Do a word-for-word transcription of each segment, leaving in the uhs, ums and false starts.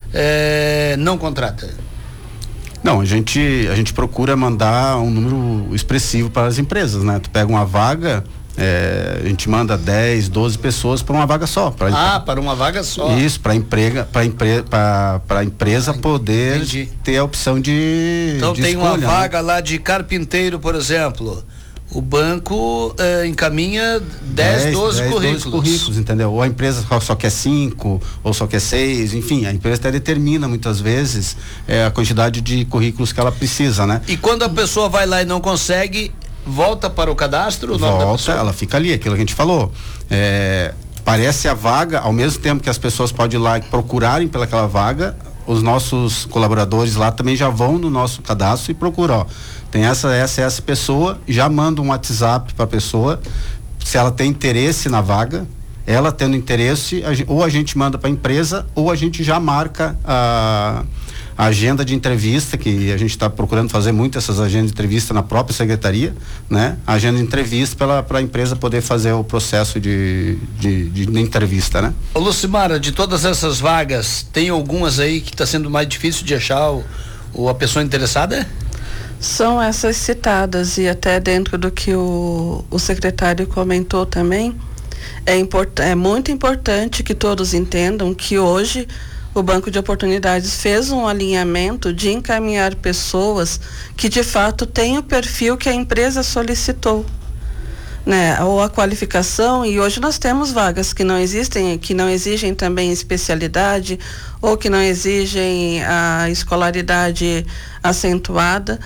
é, não contrata? Não, a gente, a gente procura mandar um número expressivo para as empresas, né? Tu pega uma vaga, é, a gente manda dez, doze pessoas para uma vaga só. Pra ah, empre... para uma vaga só. Isso, para emprega, para empre... para a empresa ah, poder entendi. ter a opção de Então de tem escolha, uma né? vaga lá de carpinteiro, por exemplo. O banco eh, encaminha dez, doze currículos. doze currículos, entendeu? Ou a empresa só, só quer cinco, ou só quer seis, enfim, a empresa até determina muitas vezes eh, a quantidade de currículos que ela precisa, né? E quando a pessoa vai lá e não consegue, volta para o cadastro? O nome da volta, pessoa? Ela fica ali, aquilo que a gente falou. É, parece a vaga, ao mesmo tempo que as pessoas podem ir lá e procurarem pelaquela vaga, os nossos colaboradores lá também já vão no nosso cadastro e procuram, ó, tem essa, essa, essa pessoa, já manda um WhatsApp para a pessoa, se ela tem interesse na vaga, ela tendo interesse, a, ou a gente manda para a empresa, ou a gente já marca a, a agenda de entrevista, que a gente está procurando fazer muito essas agendas de entrevista na própria secretaria, né? A agenda de entrevista para a empresa poder fazer o processo de, de, de, de entrevista, né? Ô Lucimara, de todas essas vagas, tem algumas aí que está sendo mais difícil de achar o, o, a pessoa interessada? São essas citadas, e até dentro do que o, o secretário comentou também, é, import, é muito importante que todos entendam que hoje o Banco de Oportunidades fez um alinhamento de encaminhar pessoas que de fato têm o perfil que a empresa solicitou, né? Ou a qualificação, e hoje nós temos vagas que não existem, que não exigem também especialidade, ou que não exigem a escolaridade acentuada.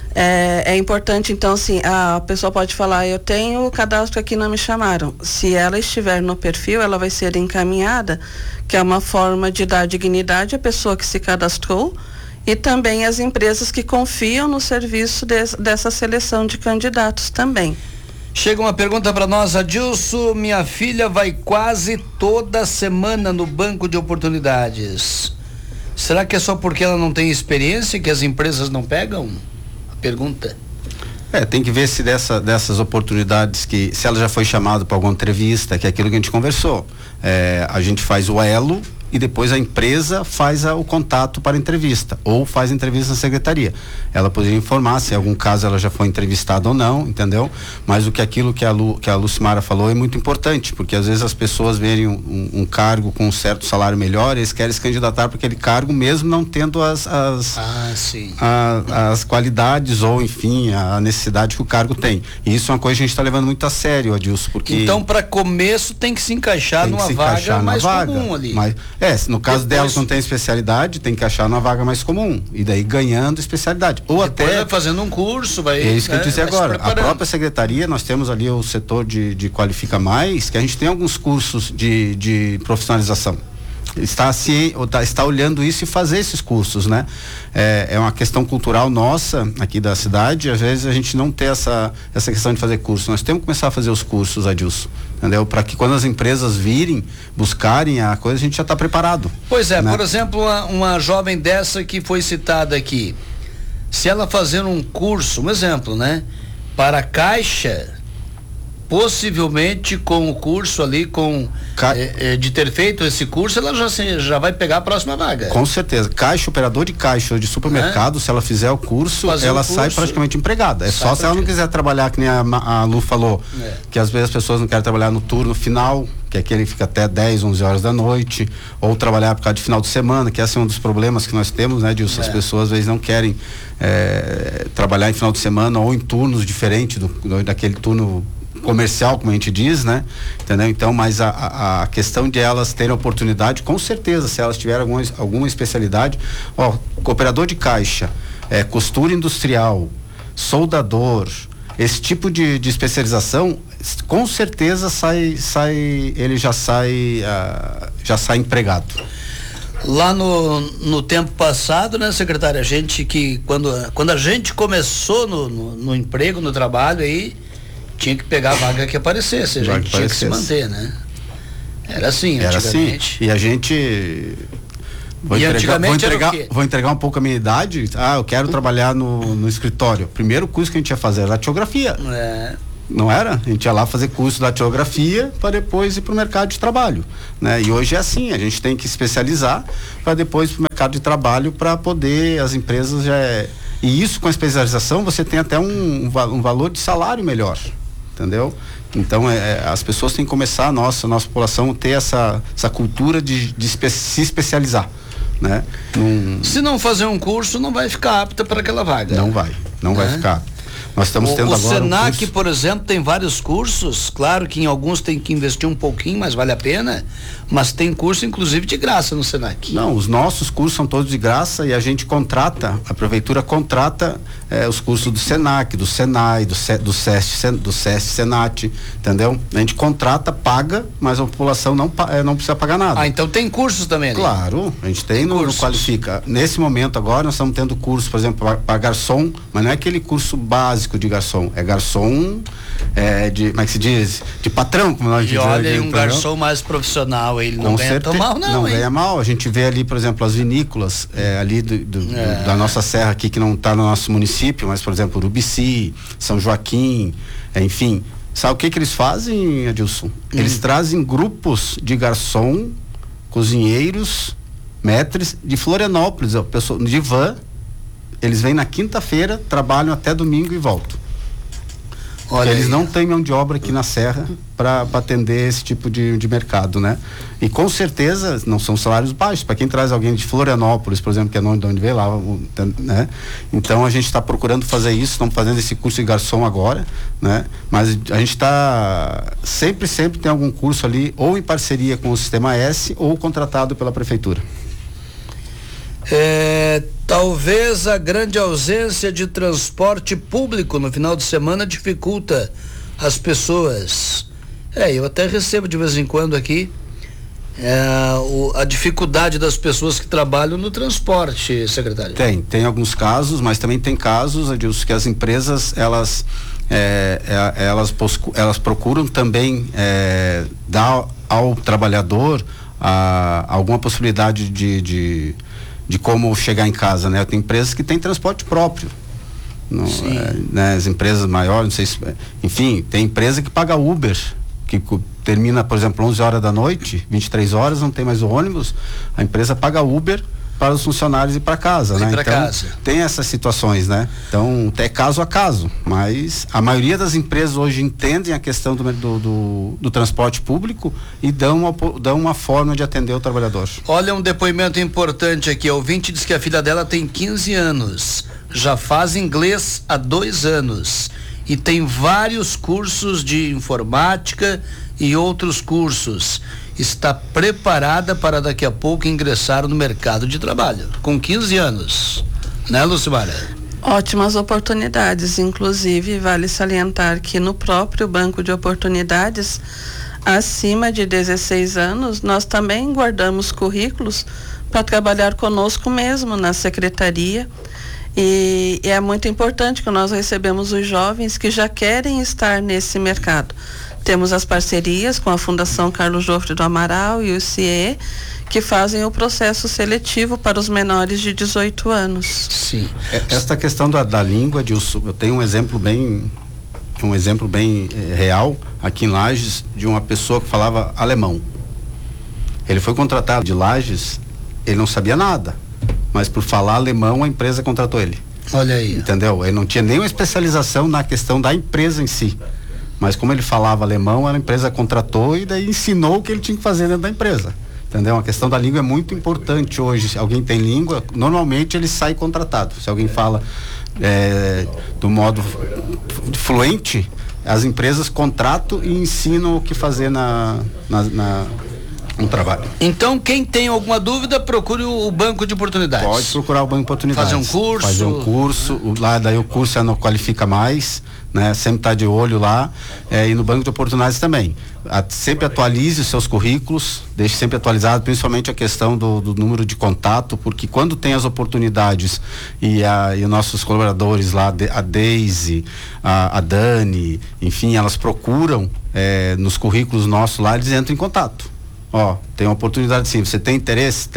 É, é importante, então, assim, a pessoa pode falar, eu tenho o cadastro aqui, não me chamaram. Se ela estiver no perfil, ela vai ser encaminhada, que é uma forma de dar dignidade à pessoa que se cadastrou e também às empresas que confiam no serviço de, dessa seleção de candidatos também. Chega uma pergunta para nós, Adilson, minha filha vai quase toda semana no Banco de Oportunidades. Será que é só porque ela não tem experiência que as empresas não pegam? Pergunta. É, tem que ver se dessa, dessas oportunidades que, se ela já foi chamada para alguma entrevista, que é aquilo que a gente conversou. É, a gente faz o elo e depois a empresa faz a, o contato para a entrevista, ou faz a entrevista na secretaria. Ela poderia informar se em algum caso ela já foi entrevistada ou não, entendeu? Mas o que aquilo que a, Lu, que a Lucimara falou é muito importante, porque às vezes as pessoas verem um, um, um cargo com um certo salário melhor, eles querem se candidatar para aquele cargo mesmo não tendo as as, ah, sim. a, as qualidades ou enfim a necessidade que o cargo tem. E isso é uma coisa que a gente está levando muito a sério, Adilson, porque então para começo tem que se encaixar numa se vaga encaixar mais vaga, comum ali. Mas, é, no caso depois, delas não tem especialidade, tem que achar numa vaga mais comum e daí ganhando especialidade. Ou depois até vai fazendo um curso, vai. É isso que né, eu disse agora. A própria secretaria, nós temos ali o setor de, de Qualifica Mais, que a gente tem alguns cursos de, de profissionalização. Está assim, está olhando isso e fazer esses cursos, né? É, é uma questão cultural nossa aqui da cidade, às vezes a gente não tem essa, essa questão de fazer curso. Nós temos que começar a fazer os cursos, Adilson, entendeu? Para que quando as empresas virem, buscarem a coisa, a gente já está preparado. Pois é, né? Por exemplo, uma, uma jovem dessa que foi citada aqui, se ela fazer um curso, um exemplo, né? Para a Caixa, possivelmente com o curso ali, com Ca... é, é, de ter feito esse curso, ela já, se, já vai pegar a próxima vaga. Com certeza. Caixa, operador de caixa ou de supermercado, é. se ela fizer o curso, Fazer ela o curso, sai praticamente empregada. É só se ela não quiser trabalhar, que nem a, a Lu falou, é. que às vezes as pessoas não querem trabalhar no turno final, que é aquele que fica até dez, onze horas da noite, ou trabalhar por causa de final de semana, que esse é um dos problemas que nós temos, né, Dilson? É. As pessoas às vezes não querem é, trabalhar em final de semana ou em turnos diferentes do, do, daquele turno comercial, como a gente diz, né? Entendeu? Então, mas a, a, a questão de elas terem oportunidade, com certeza, se elas tiverem alguma, alguma especialidade, ó, operador de caixa, é, costura industrial, soldador, esse tipo de, de especialização, com certeza sai, sai, ele já sai, uh, já sai empregado. Lá no, no tempo passado, né, secretária, a gente que, quando, quando a gente começou no, no, no emprego, no trabalho aí, tinha que pegar a vaga que aparecesse, a gente que tinha aparecesse. que se manter, né? Era assim, Era antigamente. Assim. E a gente... Vou e entregar, antigamente vou entregar, era o quê? Vou entregar um pouco a minha idade. Ah, eu quero trabalhar no, no escritório. Primeiro curso que a gente ia fazer era datilografia. É. Não era? A gente ia lá fazer curso da datilografia para depois ir para o mercado de trabalho, né? E hoje é assim, a gente tem que especializar para depois ir para o mercado de trabalho para poder, as empresas já é, e isso com a especialização você tem até um, um valor de salário melhor, entendeu? Então é, as pessoas têm que começar, a nossa, a nossa população ter essa, essa cultura de, de espe- se especializar, né? Num... Se não fazer um curso, não vai ficar apta para aquela vaga. Não vai, não é? vai ficar. Nós estamos tendo o, o agora Senac, um curso... por exemplo, tem vários cursos, claro que em alguns tem que investir um pouquinho, mas vale a pena, mas tem curso inclusive de graça no Senac. Não, os nossos cursos são todos de graça e a gente contrata, a prefeitura contrata eh, os cursos do Senac, do Senai, do, C, do SESC, do SESC, Senat, entendeu? A gente contrata, paga, mas a população não, eh, não precisa pagar nada. Ah, então tem cursos também ali? Claro, a gente tem no, no Qualifica. Nesse momento agora nós estamos tendo curso, por exemplo, para garçom, mas não é aquele curso básico de garçom, é garçom é, de, como é que se diz? De patrão, como nós dizemos. E olha aí, um garçom mais profissional, ele não ganha tão mal não, Não hein? ganha mal, a gente vê ali, por exemplo, as vinícolas é, ali do, do, é. do, da nossa serra aqui, que não está no nosso município, mas por exemplo, Urubici, São Joaquim, é, enfim, sabe o que que eles fazem, Adilson? Hum. Eles trazem grupos de garçom, cozinheiros, maîtres de Florianópolis, ó, pessoa, de van. Eles vêm na quinta-feira, trabalham até domingo e voltam. Olha, eles não têm mão de obra aqui na Serra para atender esse tipo de, de mercado, né? E com certeza não são salários baixos. Para quem traz alguém de Florianópolis, por exemplo, que é de onde veio lá, né? Então a gente está procurando fazer isso, estamos fazendo esse curso de garçom agora, né? Mas a gente está sempre, sempre tem algum curso ali, ou em parceria com o Sistema S, ou contratado pela prefeitura. É, talvez a grande ausência de transporte público no final de semana dificulta as pessoas. É, eu até recebo de vez em quando aqui é, o, a dificuldade das pessoas que trabalham no transporte, secretário. Tem, tem alguns casos, mas também tem casos, Adilson, que as empresas, elas é, é, elas, elas procuram também é, dar ao trabalhador a, alguma possibilidade de, de de como chegar em casa, né? Tem empresas que têm transporte próprio, não, é, né? As empresas maiores, não sei se, enfim, tem empresa que paga Uber, que termina, por exemplo, onze horas da noite, vinte e três horas, não tem mais o ônibus, a empresa paga Uber para os funcionários ir para casa, ir né? Pra então casa. Tem essas situações, né? Então é caso a caso, mas a maioria das empresas hoje entendem a questão do, do, do, do transporte público e dão uma, dão uma forma de atender o trabalhador. Olha um depoimento importante aqui, o ouvinte diz que a filha dela tem quinze anos, já faz inglês há dois anos e tem vários cursos de informática e outros cursos. Está preparada para daqui a pouco ingressar no mercado de trabalho, com quinze anos, né, Lucimara? Ótimas oportunidades, inclusive vale salientar que no próprio banco de oportunidades, acima de dezesseis anos, nós também guardamos currículos para trabalhar conosco mesmo na secretaria, e, e é muito importante que nós recebemos os jovens que já querem estar nesse mercado. Temos as parcerias com a Fundação Carlos Jofre do Amaral e o C I E, que fazem o processo seletivo para os menores de dezoito anos. Sim. Esta questão da, da língua, Dilson, eu tenho um exemplo bem, um exemplo bem eh, real aqui em Lages, de uma pessoa que falava alemão. Ele foi contratado de Lages, ele não sabia nada, mas por falar alemão a empresa contratou ele. Olha aí. Entendeu? Ele não tinha nenhuma especialização na questão da empresa em si. Mas como ele falava alemão, a empresa contratou e daí ensinou o que ele tinha que fazer dentro da empresa. Entendeu? A questão da língua é muito importante hoje. Se alguém tem língua, normalmente ele sai contratado. Se alguém fala é, do modo fluente, as empresas contratam e ensinam o que fazer na, na, na um trabalho. Então, quem tem alguma dúvida, procure o, o banco de oportunidades. Pode procurar o banco de oportunidades. Fazer um curso. Fazer um curso. O, lá daí o curso é no Qualifica Mais, né? Sempre tá de olho lá, é, e no banco de oportunidades também. A, sempre atualize os seus currículos, deixe sempre atualizado, principalmente a questão do, do número de contato, porque quando tem as oportunidades e, a, e os nossos colaboradores lá, a Deise, a, a Dani, enfim, elas procuram é, nos currículos nossos lá, eles entram em contato. Ó, tem uma oportunidade sim, você tem interesse? Tenho.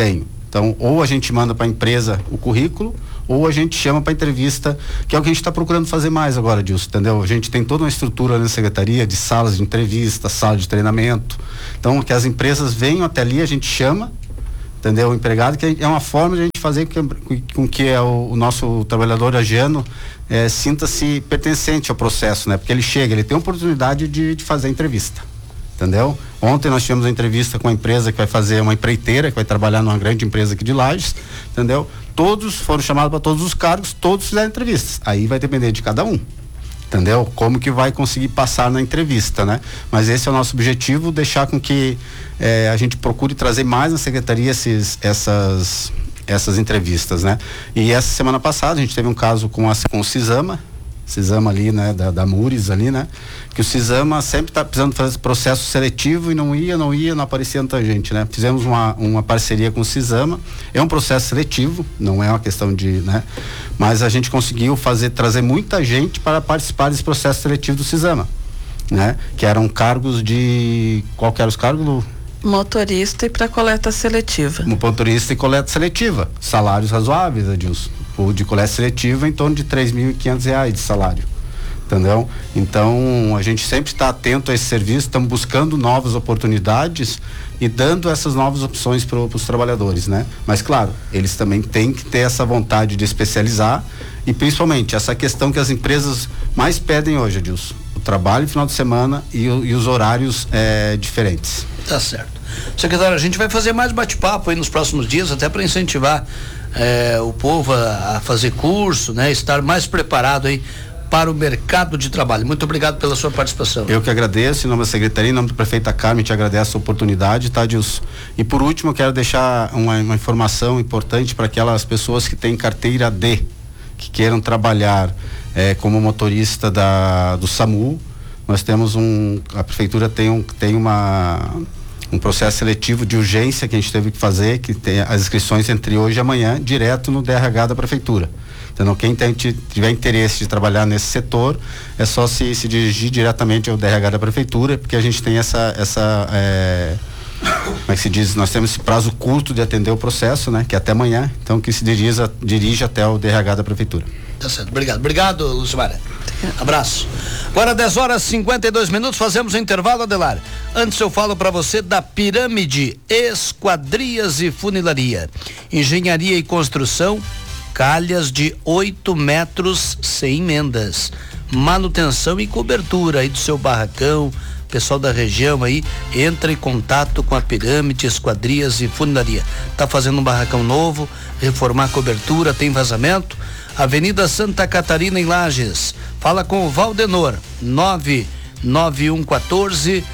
Então, ou a gente manda para a empresa o currículo, ou a gente chama para entrevista, que é o que a gente está procurando fazer mais agora, Dilson, entendeu? A gente tem toda uma estrutura na secretaria de salas de entrevista, sala de treinamento. Então, que as empresas venham até ali, a gente chama, entendeu? O empregado, que é uma forma de a gente fazer com que, com que é o, o nosso trabalhador agiano é, sinta-se pertencente ao processo, né? Porque ele chega, ele tem a oportunidade de, de fazer a entrevista, entendeu? Ontem nós tivemos uma entrevista com uma empresa que vai fazer uma empreiteira, que vai trabalhar numa grande empresa aqui de Lages, entendeu? Todos foram chamados para todos os cargos, todos fizeram entrevistas. Aí vai depender de cada um, entendeu? Como que vai conseguir passar na entrevista, né? Mas esse é o nosso objetivo, deixar com que eh, a gente procure trazer mais na secretaria esses, essas, essas entrevistas, né? E essa semana passada a gente teve um caso com, a, com o Cisama, Cisama ali, né? Da, da Mures ali, né? Que o Cisama sempre está precisando fazer esse processo seletivo e não ia, não ia, não aparecia tanta gente, né? Fizemos uma, uma parceria com o Cisama, é um processo seletivo, não é uma questão de, né? Mas a gente conseguiu fazer, trazer muita gente para participar desse processo seletivo do Cisama, né? Que eram cargos de, qual que eram os cargos do... Motorista e para coleta seletiva. Motorista e coleta seletiva, salários razoáveis, Adilson. O de coleta seletiva em torno de três mil e quinhentos reais de salário, entendeu? Então a gente sempre está atento a esse serviço, estamos buscando novas oportunidades e dando essas novas opções para os trabalhadores, né? Mas claro, eles também têm que ter essa vontade de especializar e principalmente essa questão que as empresas mais pedem hoje, Adilson, o trabalho final de semana e, e os horários é, diferentes. Tá certo. Secretário, a gente vai fazer mais bate-papo aí nos próximos dias, até para incentivar é, o povo a, a fazer curso, né? Estar mais preparado aí para o mercado de trabalho. Muito obrigado pela sua participação. Eu que agradeço, em nome da secretaria, em nome do prefeito Carmen, te agradeço a oportunidade, tá, Dilson? E por último, eu quero deixar uma, uma informação importante para aquelas pessoas que têm carteira D, que queiram trabalhar eh, como motorista da, do SAMU. Nós temos um, a prefeitura tem um, tem uma, um processo seletivo de urgência que a gente teve que fazer, que tem as inscrições entre hoje e amanhã, direto no D R H da prefeitura. Então, quem tem, tiver interesse de trabalhar nesse setor, é só se, se dirigir diretamente ao D R H da prefeitura, porque a gente tem essa, essa é, como é que se diz, nós temos esse prazo curto de atender o processo, né? Que é até amanhã, então que se dirija, dirija até o D R H da prefeitura. Tá certo, obrigado. Obrigado, Lucimara. Abraço. Agora dez horas e cinquenta e dois minutos, fazemos o intervalo, Adelar. Antes eu falo para você da Pirâmide Esquadrias e Funilaria. Engenharia e construção, calhas de oito metros sem emendas. Manutenção e cobertura aí do seu barracão. Pessoal da região aí, entra em contato com a Pirâmide Esquadrias e Funilaria. Tá fazendo um barracão novo, reformar a cobertura, tem vazamento? Avenida Santa Catarina em Lages. Fala com o Valdenor, nove nove um um quatro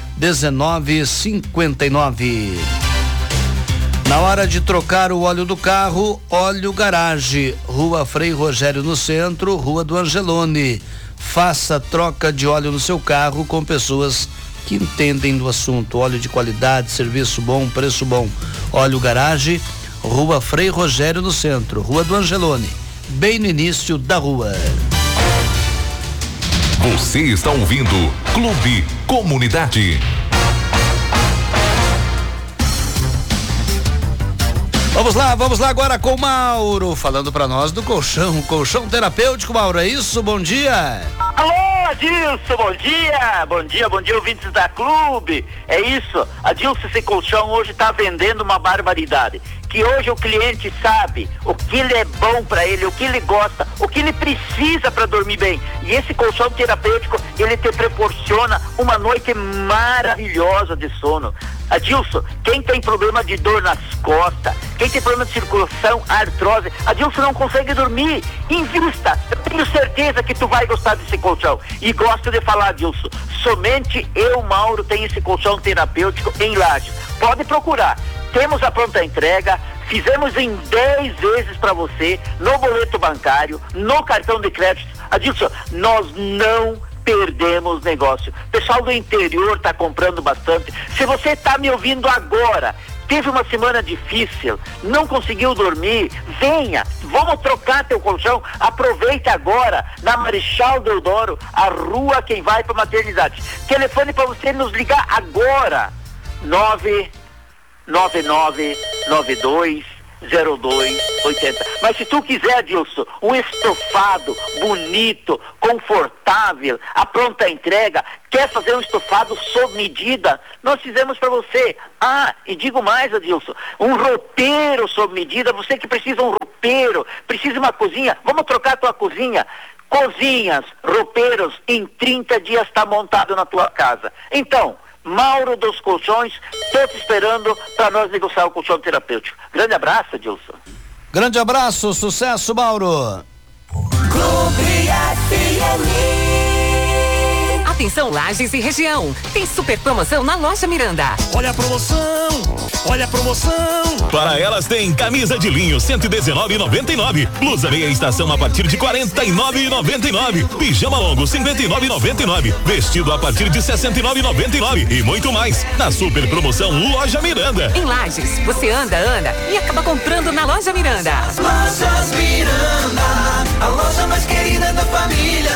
um nove cinco nove. Na hora de trocar o óleo do carro, Óleo Garage, Rua Frei Rogério no centro, Rua do Angelone. Faça troca de óleo no seu carro com pessoas que entendem do assunto. Óleo de qualidade, serviço bom, preço bom. Óleo Garage, Rua Frei Rogério no centro, Rua do Angelone, bem no início da rua. Você está ouvindo Clube Comunidade. Vamos lá, vamos lá agora com o Mauro, falando para nós do colchão, colchão terapêutico, Mauro, é isso? Bom dia. Alô, Adilson, bom dia, bom dia, bom dia, ouvintes da Clube, é isso, Adilson, esse colchão hoje tá vendendo uma barbaridade, que hoje o cliente sabe o que ele é bom para ele, o que ele gosta, o que ele precisa para dormir bem, e esse colchão terapêutico, ele te proporciona uma noite maravilhosa de sono. Adilson, quem tem problema de dor nas costas, quem tem problema de circulação, artrose, Adilson não consegue dormir, invista, eu tenho certeza que tu vai gostar desse colchão, e gosto de falar, Adilson, somente eu, Mauro, tenho esse colchão terapêutico em Lages, pode procurar, temos a pronta entrega, fizemos em dez vezes para você, no boleto bancário, no cartão de crédito, Adilson, nós não perdemos negócio. Pessoal do interior está comprando bastante. Se você está me ouvindo agora, teve uma semana difícil, não conseguiu dormir, venha, vamos trocar teu colchão, aproveita agora, na Marechal Deodoro, a rua quem vai para maternidade. Telefone para você nos ligar agora, nove nove nove nove dois zero dois oitenta. Mas se tu quiser, Adilson, um estofado bonito, confortável, a pronta entrega, quer fazer um estofado sob medida, nós fizemos para você. Ah, e digo mais, Adilson, um roupeiro sob medida, você que precisa um roupeiro, precisa de uma cozinha, vamos trocar a tua cozinha. Cozinhas, roupeiros, em trinta dias está montado na tua casa. Então, Mauro dos Colchões, estou te esperando para nós negociar o colchão terapêutico. Grande abraço, Adilson. Grande abraço, sucesso, Mauro. Clube F M. Atenção, Lages e região. Tem super promoção na Loja Miranda. Olha a promoção, olha a promoção. Para elas tem camisa de linho cento e dezenove e noventa e nove, blusa meia estação a partir de quarenta e nove e noventa e nove, pijama longo cinquenta e nove e noventa e nove, vestido a partir de sessenta e nove e noventa e nove e muito mais na super promoção Loja Miranda. Em Lages, você anda, anda e acaba comprando na Loja Miranda. Lojas Miranda, a loja mais querida da família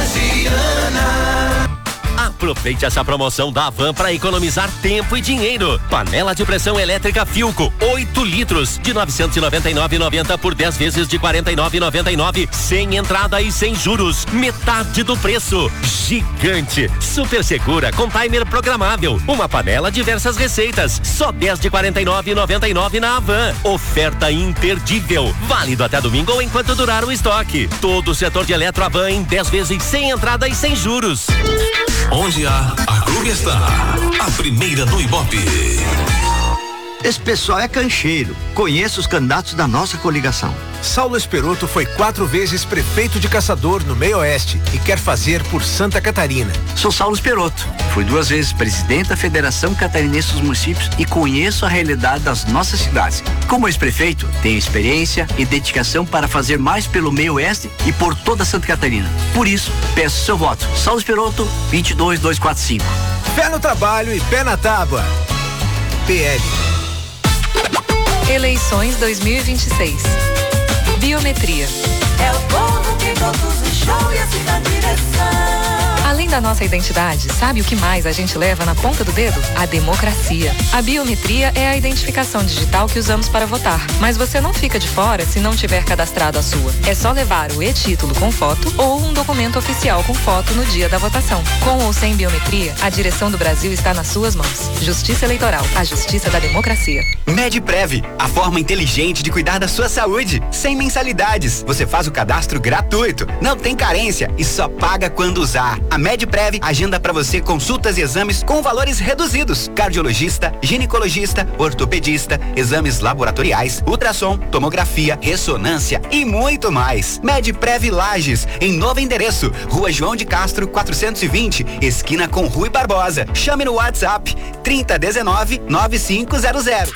lagiana. Aproveite essa promoção da Havan para economizar tempo e dinheiro. Panela de pressão elétrica Philco, oito litros, de novecentos e noventa e nove reais e noventa centavos por dez vezes de quarenta e nove reais e noventa e nove centavos, sem entrada e sem juros. Metade do preço. Gigante, super segura, com timer programável. Uma panela, diversas receitas. Só dez de quarenta e nove reais e noventa e nove centavos na Havan. Oferta imperdível. Válido até domingo ou enquanto durar o estoque. Todo o setor de eletro Havan em dez vezes sem entrada e sem juros. Onde há, a Clube está. A primeira do Ibope. Esse pessoal é cancheiro. Conheço os candidatos da nossa coligação. Saulo Esperoto foi quatro vezes prefeito de Caçador no Meio Oeste e quer fazer por Santa Catarina. Sou Saulo Esperoto. Fui duas vezes presidente da Federação Catarinense dos Municípios e conheço a realidade das nossas cidades. Como ex-prefeito, tenho experiência e dedicação para fazer mais pelo Meio Oeste e por toda Santa Catarina. Por isso, peço seu voto. Saulo Esperoto, vinte e dois mil duzentos e quarenta e cinco. Pé no trabalho e pé na tábua. P L. Eleições dois mil e vinte e seis. Biometria. É o povo que conduz o show e assim na direção. Além da nossa identidade, sabe o que mais a gente leva na ponta do dedo? A democracia. A biometria é a identificação digital que usamos para votar. Mas você não fica de fora se não tiver cadastrado a sua. É só levar o e-título com foto ou um documento oficial com foto no dia da votação. Com ou sem biometria, a direção do Brasil está nas suas mãos. Justiça Eleitoral, a justiça da democracia. Medprev, a forma inteligente de cuidar da sua saúde, sem mensalidades. Você faz o cadastro gratuito, não tem carência e só paga quando usar. A Medprev agenda para você consultas e exames com valores reduzidos. Cardiologista, ginecologista, ortopedista, exames laboratoriais, ultrassom, tomografia, ressonância e muito mais. Medprev Lages, em novo endereço, Rua João de Castro, quatrocentos e vinte, esquina com Rui Barbosa. Chame no WhatsApp trinta dezenove, noventa e cinco zero zero.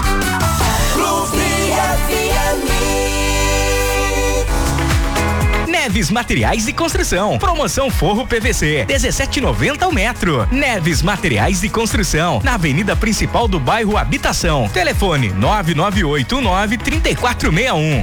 Neves Materiais e Construção. Promoção Forro P V C, dezessete e noventa ao metro. Neves Materiais e Construção, na avenida principal do bairro Habitação. Telefone nove nove oito nove, três quatro seis um.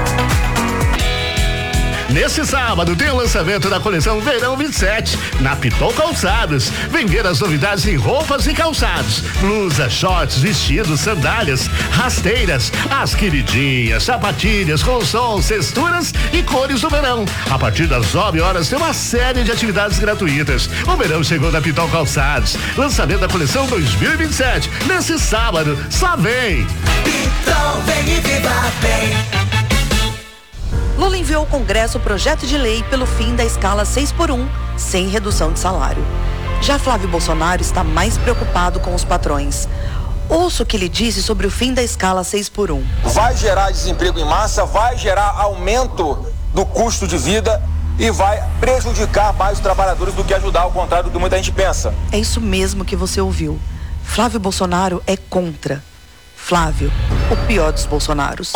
Nesse sábado tem o lançamento da coleção Verão vinte e sete na Pitol Calçados. Vem ver as novidades em roupas e calçados, blusas, shorts, vestidos, sandálias, rasteiras, as queridinhas, sapatilhas com som, texturas e cores do verão. A partir das nove horas tem uma série de atividades gratuitas. O verão chegou na Pitol Calçados. Lançamento da coleção dois mil e vinte e sete nesse sábado. Só vem! Pitol, vem e viva bem. Lula enviou ao Congresso o projeto de lei pelo fim da escala seis por um, sem redução de salário. Já Flávio Bolsonaro está mais preocupado com os patrões. Ouça o que ele disse sobre o fim da escala seis por um. Vai gerar desemprego em massa, vai gerar aumento do custo de vida e vai prejudicar mais os trabalhadores do que ajudar, ao contrário do que muita gente pensa. É isso mesmo que você ouviu. Flávio Bolsonaro é contra. Flávio, o pior dos Bolsonaros.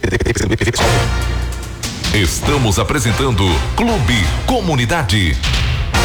Estamos apresentando Clube Comunidade.